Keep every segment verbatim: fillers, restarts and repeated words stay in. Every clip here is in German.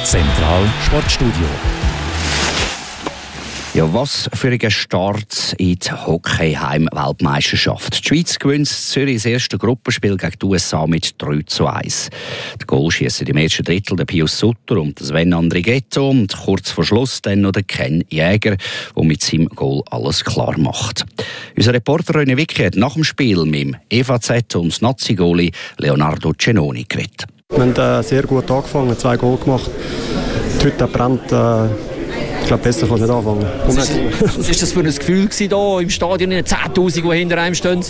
Zentral Sportstudio. Ja, was für ein Start in die Hockey-Heim-Weltmeisterschaft. Die Schweiz gewinnt Zürich das erste Gruppenspiel gegen die U S A mit drei zu eins. Die Goal schiessen im ersten Drittel der Pius Sutter und Sven Andrighetto und kurz vor Schluss dann noch der Ken Jäger, der mit seinem Goal alles klar macht. Unser Reporter René Wicki hat nach dem Spiel mit dem E V Z und Nazi-Goalie Leonardo Cenoni geredet. Wir haben äh, sehr gut angefangen, zwei Goal gemacht. Heute brennt. Äh Ich glaube, besser kann es nicht anfangen. Was ist, was ist das für ein Gefühl hier im Stadion, in zehntausend, die hinter einem stehen?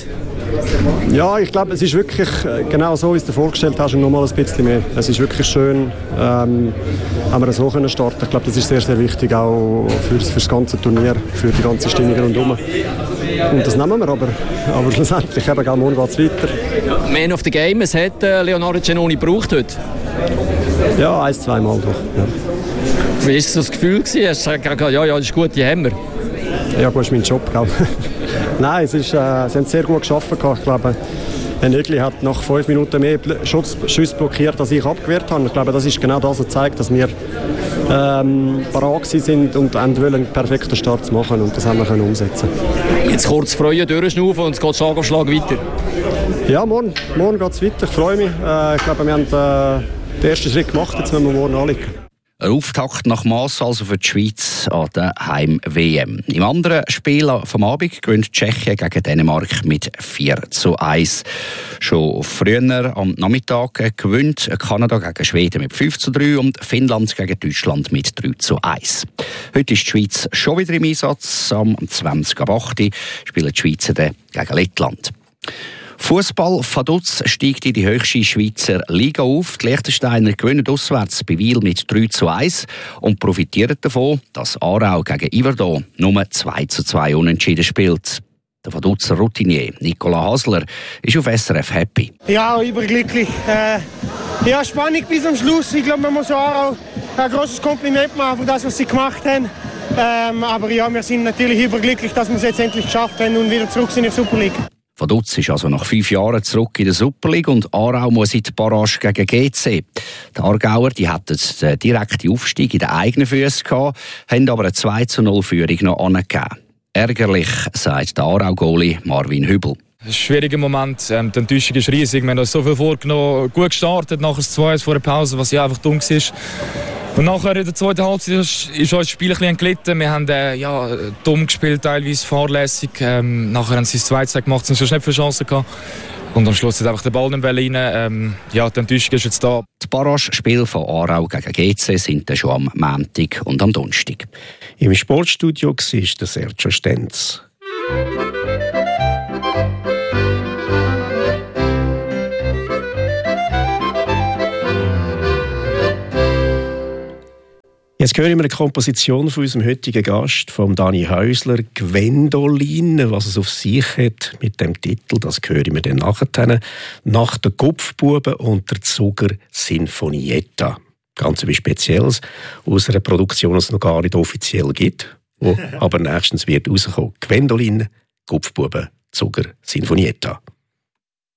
Ja, ich glaube, es ist wirklich genau so, wie du es dir vorgestellt hast, und noch mal ein bisschen mehr. Es ist wirklich schön, ähm, haben wir so können starten. Ich glaube, das ist sehr, sehr wichtig, auch für, für das ganze Turnier, für die ganze Stimmung rundherum. Und das nehmen wir, aber, aber schlussendlich, eben, morgen geht es weiter. Man of the Game, es hat äh, Leonardo Cenoni gebraucht heute? Ja, ein-, zweimal doch. Ja. Wie war das Gefühl? Hast du gesagt, ja, ja, das ist gut, die haben wir? Ja, gut, das ist mein Job. Nein, es ist, äh, sie haben sehr gut gearbeitet. Ich glaube, Herr Nögli hat nach fünf Minuten mehr Schüsse blockiert, als ich abgewehrt habe. Ich glaube, das ist genau das, was zeigt, dass wir ähm, parat sind und wollten einen perfekten Start zu machen. Und das haben wir können umsetzen. Jetzt kurz freuen, durchschnaufen und es geht Schlag auf Schlag weiter. Ja, morgen, morgen geht es weiter. Ich freue mich. Äh, ich glaube, wir haben äh, den ersten Schritt gemacht. Jetzt müssen wir morgen anliegen. Ein Auftakt nach Mass also für die Schweiz an der Heim-W M. Im anderen Spiel vom Abend gewinnt Tschechien gegen Dänemark mit vier zu eins. Schon früher am Nachmittag gewinnt Kanada gegen Schweden mit fünf zu drei und Finnland gegen Deutschland mit drei zu eins. Heute ist die Schweiz schon wieder im Einsatz. Am zwanzig ab acht spielen die Schweizer dann gegen Lettland. Fußball Vaduz steigt in die höchste Schweizer Liga auf. Die Liechtensteiner gewinnen auswärts bei Wil mit drei zu eins und profitieren davon, dass Aarau gegen Yverdon nur zwei zu zwei unentschieden spielt. Der Vaduzer Routinier Nicola Hasler ist auf S R F happy. Ja, überglücklich. Äh, ja, Spannung bis zum Schluss. Ich glaube, man muss Aarau ein großes Kompliment machen für das, was sie gemacht haben. Ähm, aber ja, wir sind natürlich überglücklich, dass wir es jetzt endlich geschafft haben und wieder zurück sind in der Super League. Vaduz ist also nach fünf Jahren zurück in der Super League und Aarau muss in die Barrage gegen G C. Die Aargauer die hatten den direkten Aufstieg in den eigenen Füßen gehabt, haben aber eine zwei zu null Führung noch angegeben. Ärgerlich, sagt der Aarau-Goalie Marvin Hübel. Das ist ein schwieriger Moment. Ähm, die Enttäuschung ist riesig. Wir haben uns so viel vorgenommen, gut gestartet, nachher das zwei eins vor der Pause, was ja einfach dumm war. Und nachher in der zweiten Halbzeit ist, ist uns das Spiel ein bisschen entglitten. Wir haben äh, ja, dumm gespielt, teilweise fahrlässig. Ähm, nachher haben sie das zwei zu gemacht, sonst nicht viele Chancen gehabt. Und am Schluss hat einfach der Ball nicht rein. Ähm, ja, die Enttäuschung ist jetzt da. Die Barrage-Spiele von Aarau gegen G C sind dann schon am Montag und am Donnerstag. Im Sportstudio war der Sergio Stenz. Jetzt hören wir eine Komposition von unserem heutigen Gast, von Dani Häusler, «Gwendoline». Was es auf sich hat mit dem Titel, das hören wir dann nachher. Nach der Kopfbuben und der Zuger Sinfonietta. Ganz etwas Spezielles aus einer Produktion, die es noch gar nicht offiziell gibt, wo aber nächstens wird rauskommen. «Gwendoline, Kopfbuben, Zuger Sinfonietta».